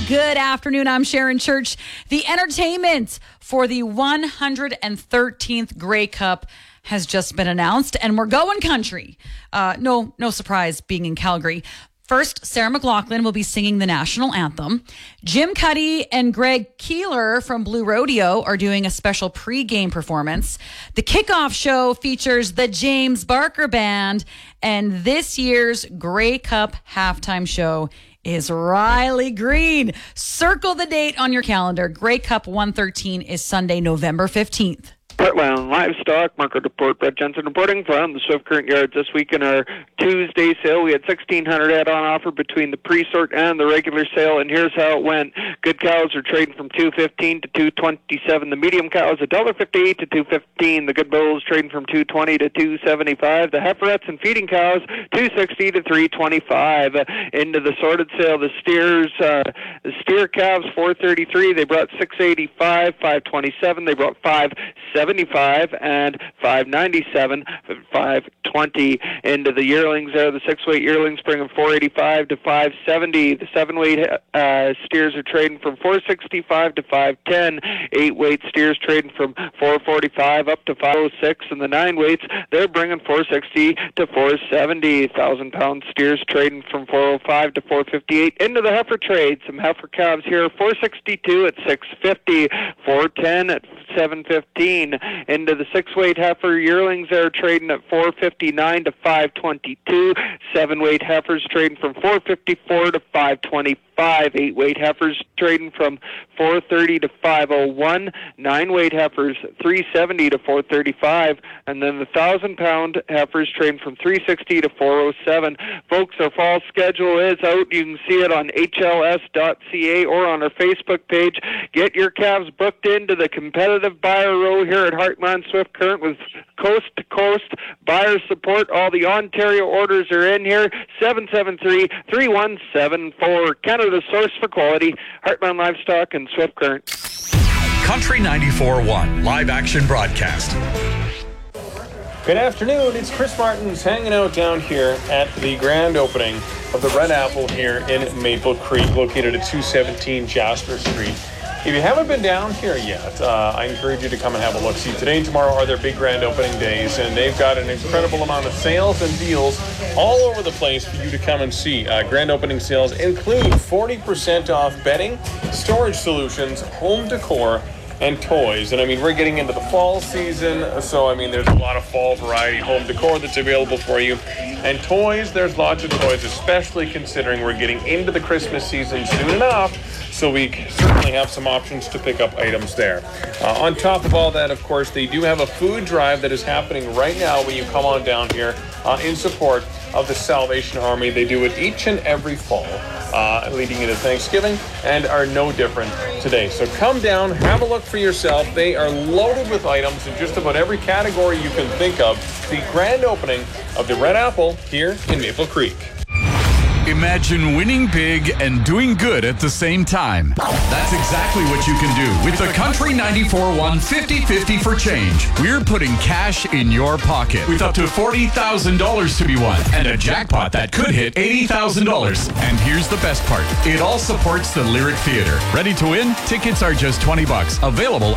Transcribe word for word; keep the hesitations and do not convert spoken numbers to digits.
Good afternoon. I'm Sharon Church. The entertainment for the one hundred thirteenth Grey Cup has just been announced, and we're going country. Uh, no, no surprise being in Calgary. First, Sarah McLachlan will be singing the national anthem. Jim Cuddy and Greg Keeler from Blue Rodeo are doing a special pre-game performance. The kickoff show features the James Barker Band, and this year's Grey Cup halftime show is Riley Green. Circle the date on your calendar. Grey Cup one thirteen is Sunday, November fifteenth. Heartland Livestock Market Report. Brett Jensen reporting from the Swift Current Yards this week. In our Tuesday sale, we had sixteen hundred head on offer between the pre-sort and the regular sale, and here's how it went. Good cows are trading from two fifteen to two twenty-seven. The medium cows one dollar fifty-eight to two fifteen. The good bulls trading from two twenty to two seventy-five. The heiferettes and feeding cows two sixty to three twenty-five. Uh, into the sorted sale, the steers, uh, the steer calves four thirty-three. They brought six eighty-five, five twenty-seven. They brought five seventy-five and five ninety-seven, five twenty. Into the yearlings there, the six-weight yearlings bringing four eighty-five to five seventy. The seven-weight uh, steers are trading from four sixty-five to five ten. Eight-weight steers trading from four forty-five up to five oh six, and the nine-weights, they're bringing four sixty to four seventy. Thousand-pound steers trading from four oh five to four fifty-eight. Into the heifer trade, some heifer calves here, four sixty-two at six fifty, four ten at seven fifteen. Into the six-weight heifer yearlings, they're trading at four fifty-nine to five twenty-two. Seven-weight heifers trading from four fifty-four to five twenty-five. Eight-weight heifers trading from four thirty to five oh one. Nine-weight heifers three seventy to four thirty-five, and then the thousand-pound heifers trading from three sixty to four oh seven. Folks, our fall schedule is out. You can see it on H L S dot C A or on our Facebook page. Get your calves booked into the competitive buyer row here at Heartland Swift Current with coast-to-coast buyer support. All the Ontario orders are in here. seven seven three, three one seven four. Canada's source for quality. Heartland Livestock and Swift Current. Country ninety-four point one live action broadcast. Good afternoon. It's Chris Martins hanging out down here at the grand opening of the Red Apple here in Maple Creek, located at two seventeen Jasper Street. If you haven't been down here yet, uh, I encourage you to come and have a look. See, today and tomorrow are their big grand opening days, and they've got an incredible amount of sales and deals all over the place for you to come and see. Uh, grand opening sales include forty percent off bedding, storage solutions, home decor, and toys. And I mean, we're getting into the fall season, so I mean, there's a lot of fall variety home decor that's available for you. And toys, there's lots of toys, especially considering we're getting into the Christmas season soon enough. So we certainly have some options to pick up items there. Uh, on top of all that, of course, they do have a food drive that is happening right now when you come on down here uh, in support of the Salvation Army. They do it each and every fall, uh, leading into Thanksgiving, and are no different today. So come down, have a look for yourself. They are loaded with items in just about every category you can think of. The grand opening of the Red Apple here in Maple Creek. Imagine winning big and doing good at the same time. That's exactly what you can do with the Country ninety-four point one fifty fifty for change. We're putting cash in your pocket with up to forty thousand dollars to be won and a jackpot that could hit eighty thousand dollars. And here's the best part. It all supports the Lyric Theatre. Ready to win? Tickets are just twenty bucks. Available